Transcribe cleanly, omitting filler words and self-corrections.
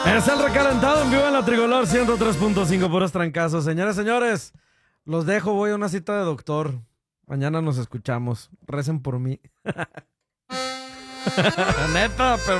Es el recalentado en vivo en la Tricolor 103.5, puros trancazos. Señores, señores, los dejo, voy a una cita de doctor. Mañana nos escuchamos. Recen por mí. Neta, pero